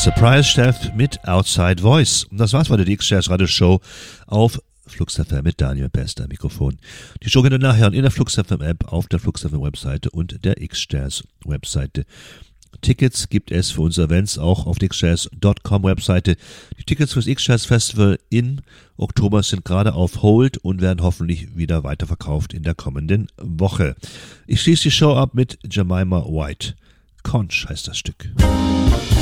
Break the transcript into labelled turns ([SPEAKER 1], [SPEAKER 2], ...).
[SPEAKER 1] Surprise Chef mit Outside Voice. Und das war's bei der X-Jazz Radio Show auf Flux FM mit Daniel Bester Mikrofon. Die Show könnt ihr nachher in der Flux FM App, auf der Flux FM Webseite und der X-Jazz Webseite. Tickets gibt es für unsere Events auch auf der xjazz.com Webseite. Die Tickets fürs X-Jazz Festival im Oktober sind gerade auf Hold und werden hoffentlich wieder weiterverkauft in der kommenden Woche. Ich schließe die Show ab mit Jemima White. Conch heißt das Stück.